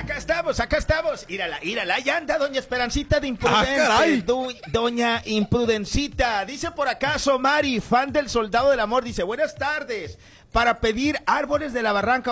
Acá estamos. Írala, ya anda doña Esperancita de Imprudente. caray. Doña Imprudencita. Dice por acá Somari, fan del Soldado del Amor, dice, buenas tardes. Para pedir Árboles de la Barranca.